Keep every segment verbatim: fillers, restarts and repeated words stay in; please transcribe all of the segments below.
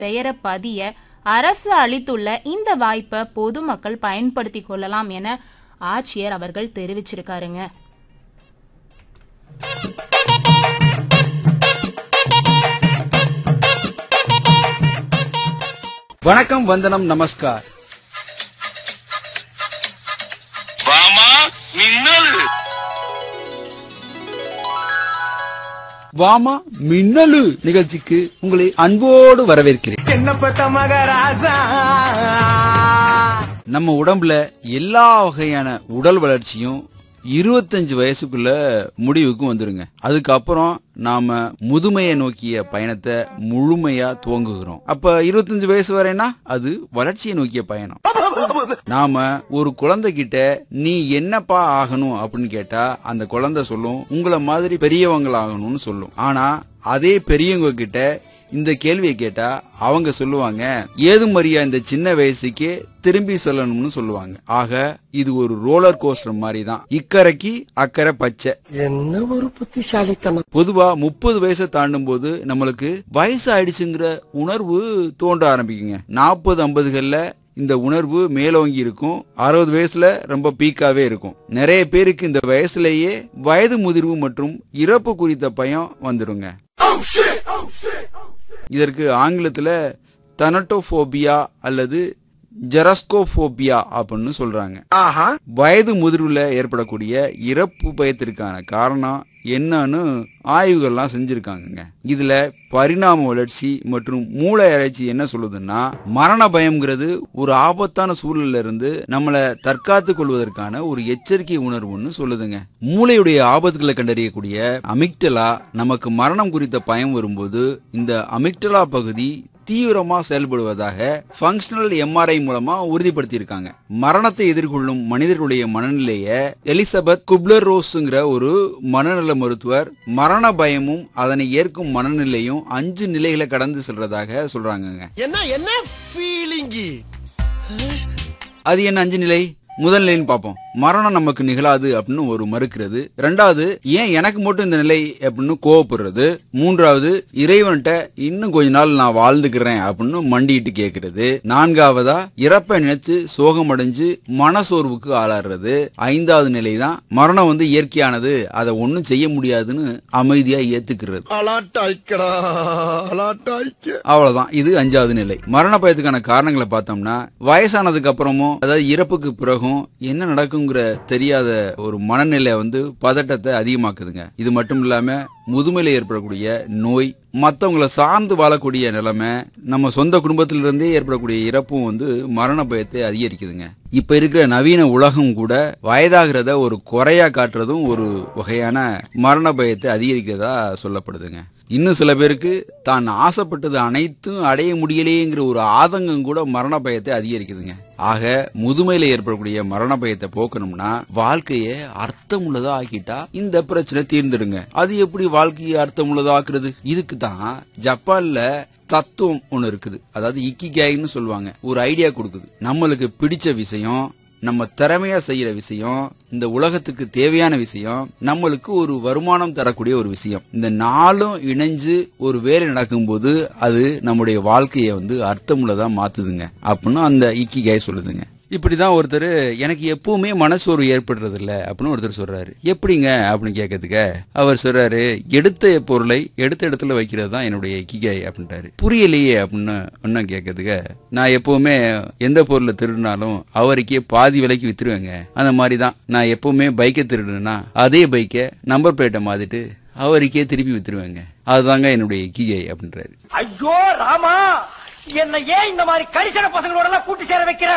பெயரை பதிய அரசு அளித்துள்ள இந்த வாய்ப்பை பொதுமக்கள் பயன்படுத்திக் கொள்ளலாம் என ஆட்சியர் அவர்கள் தெரிவிச்சிருக்காருங்க. வணக்கம், வந்தனம், நமஸ்கார். வாமா மின்னல் வாமா மின்னலு நிகழ்ச்சிக்கு உங்களை அன்போடு வரவேற்கிறேன். நம்ம உடம்புல எல்லா வகையான உடல் வளர்ச்சியும் இருபத்தஞ்சு வயசுக்குள்ள முடிவுக்கு வந்துருங்க. அதுக்கப்புறம் நாம முதுமையை நோக்கிய பயணத்தை முழுமையா துவங்குகிறோம். அப்ப இருபத்தஞ்சு வயசு வரைனா அது வளர்ச்சியை நோக்கிய பயணம். நாம ஒரு குழந்தை கிட்ட நீ என்னப்பா ஆகணும் அப்படின்னு கேட்டா அந்த குழந்தை சொல்லும், உங்களை மாதிரி பெரியவங்க ஆகணும்னு சொல்லும். ஆனா அதே பெரியவங்க கிட்ட இந்த கேள்வியை கேட்டா அவங்க சொல்லுவாங்க, ஏதும் மரியா இந்த சின்ன வயசுக்கே திரும்பி சொல்லணும்னு சொல்லுவாங்க. ஆக இது ஒரு ரோலர் கோஸ்டர் மாதிரி தான். இக்கரைக்கு அக்கறை பச்சை. என்ன ஒரு புத்திசாலித்தனம். பொதுவா முப்பது வயசை தாண்டும் போது நம்மளுக்கு வயசு ஆயிடுச்சுங்கிற உணர்வு தோன்ற ஆரம்பிக்குங்க. நாற்பது ஐம்பதுகள்ல இந்த உணர்வு மேலோங்கி இருக்கும். அறுபது வயசுல ரொம்ப பீக்காவே இருக்கும். நிறைய பேருக்கு இந்த வயசுலயே வயது முதிர்வு மற்றும் இறப்பு குறித்த பயம் வந்துடுங்க. இதற்கு ஆங்கிலத்துல தனட்டோபோபியா அல்லது ஜெரஸ்கோபோபியா அப்படின்னு சொல்றாங்க. வயது முதிர்வுல ஏற்படக்கூடிய இறப்பு பயத்திற்கான காரணம் என்னன்னு ஆய்வுகள்லாம் செஞ்சிருக்காங்க. இதுல பரிணாம வளர்ச்சி மற்றும் மூளை ஆராய்ச்சி என்ன சொல்லுதுன்னா, மரண பயம்ங்கிறது ஒரு ஆபத்தான சூழல்ல இருந்து நம்மளை தற்காத்து கொள்வதற்கான ஒரு எச்சரிக்கை உணர்வுன்னு சொல்லுதுங்க. மூளையுடைய ஆபத்துகளை கண்டறியக்கூடிய அமிக்டலா நமக்கு மரணம் குறித்த பயம் வரும்போது இந்த அமிக்டலா பகுதி தீவிரமா செயல்படுவதாக ஃபங்க்ஷனல் எம்ஆர்ஐ மூலமா உறுதிப்படுத்தி இருக்காங்க. மரணத்தை எதிர்கொள்ளும் மனிதர்களுடைய மனநிலைய எலிசபெத் குப்லர் ரோஸ்ங்கிற ஒரு மனநல மருத்துவர் மரண பயமும் அதனை ஏற்கும் மனநிலையும் அஞ்சு நிலைகளை கடந்து செல்றதாக சொல்றாங்க. என்ன என்ன ஃபீலிங்? அது என்ன அஞ்சு நிலை? முதல் நிலைன்னு பார்ப்போம். மரணம் நமக்கு நிகழாது அப்படின்னு ஒரு மறுக்கிறது. ரெண்டாவது, ஏன் எனக்கு மட்டும் இந்த நிலை அப்படின்னு கோவப்படுறது. மூன்றாவது, இறைவன்கிட்ட இன்னும் கொஞ்ச நாள் நான் வாழ்ந்துக்கிறேன் அப்படின்னு மண்டிட்டு கேட்கறது. நான்காவதா, இறப்பை நினைச்சு சோகம் அடைஞ்சு மனசோர்வுக்கு ஆளாடுறது. ஐந்தாவது நிலை தான் மரணம் வந்து இயற்கையானது, அதை ஒன்னும் செய்ய முடியாதுன்னு அமைதியா ஏத்துக்கிறது. அவ்வளவுதான், இது அஞ்சாவது நிலை. மரண பயத்துக்கான காரணங்களை பார்த்தோம்னா, வயசானதுக்கு அப்புறமும் அதாவது இறப்புக்கு பிறகும் என்ன நடக்குங்கிற தெரியாத ஒரு மனநிலை வந்து பதட்டத்தை அதிகமாக்குதுங்க. இது மட்டும் இல்லாம முதுமையில ஏற்படக்கூடிய நோய், மற்றவங்களை சார்ந்து வாழக்கூடிய நிலைமை, நம்ம சொந்த குடும்பத்திலிருந்தே ஏற்படக்கூடிய இறப்பும் வந்து மரண பயத்தை அதிகரிக்குதுங்க. இப்ப இருக்கிற நவீன உலகம் கூட வயதாகிறத ஒரு குறையா காட்டுறதும் ஒரு வகையான மரண பயத்தை அதிகரிக்கிறதா சொல்லப்படுதுங்க. இன்னும் சில பேருக்கு தான் ஆசைப்பட்டது அனைத்தும் அடைய முடியலையேங்கிற ஒரு ஆதங்கம் கூட மரண பயத்தை அதிகரிக்குதுங்க. ஆக முதுமையில ஏற்படக்கூடிய மரண பயத்தை போக்கணும்னா வாழ்க்கைய அர்த்தமுள்ளதா ஆக்கிட்டா இந்த பிரச்சனை தீர்ந்துடுங்க. அது எப்படி வாழ்க்கையை அர்த்தமுள்ளதா ஆக்குறது? இதுக்கு தான் ஜப்பான்ல தத்துவம் ஒண்ணு இருக்குது. அதாவது இக்கிகாய்னு சொல்லுவாங்க. ஒரு ஐடியா கொடுக்குது. நம்மளுக்கு பிடிச்ச விஷயம், நம்ம திறமையா செய்யற விஷயம், இந்த உலகத்துக்கு தேவையான விஷயம், நம்மளுக்கு ஒரு வருமானம் தரக்கூடிய ஒரு விஷயம், இந்த நாளும் இணைஞ்சு ஒரு வேலை நடக்கும்போது அது நம்முடைய வாழ்க்கையை வந்து அர்த்தமுள்ளதா மாத்துதுங்க அப்படின்னு அந்த இக்கிகாய் சொல்லுதுங்க. இப்படிதான் ஒருத்தர், எனக்கு எப்பவுமே மனசோர்வு ஏற்படுறது இல்ல அப்படின்னு ஒருத்தர் சொல்றாரு. எப்படிங்க அப்படின்னு கேட்கறதுக்கு அவர் சொல்றாரு, எடுத்த பொருளை எடுத்த இடத்துல வைக்கிறது தான் என்னுடைய இக்கிகாய் அப்படின்றாரு. புரியலையே அப்படின்னு ஒன்னும் கேட்கறதுக்கு, நான் எப்பவுமே எந்த பொருளை திருடினாலும் அவருக்கே பாதி விலைக்கு வித்துருவேங்க. அந்த மாதிரிதான் நான் எப்பவுமே பைக்கை திருடுனா அதே பைக்கை நம்பர் பிளேட்டை மாத்திட்டு அவருக்கே திருப்பி வித்துருவேங்க. அதுதாங்க என்னுடைய இக்கிகாய் அப்படின்றாரு. ஐயோ ராமா, என்ன ஏன் இந்த மாதிரி கரிசன பசங்களோட எல்லாம் கூட்டி சேர வைக்கிற?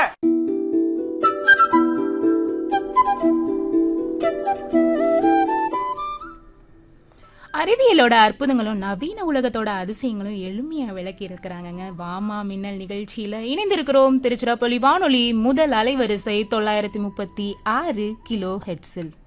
அறிவியலோட அற்புதங்களும் நவீன உலகத்தோட அதிசயங்களும் எளிமையா விளக்கி இருக்கிறாங்க வாமா மின்னல் நிகழ்ச்சியில இணைந்திருக்கிறோம். திருச்சிராப்பள்ளி வானொலி முதல் அலைவரிசை தொள்ளாயிரத்தி முப்பத்தி ஆறு கிலோ ஹெட்ஸில்.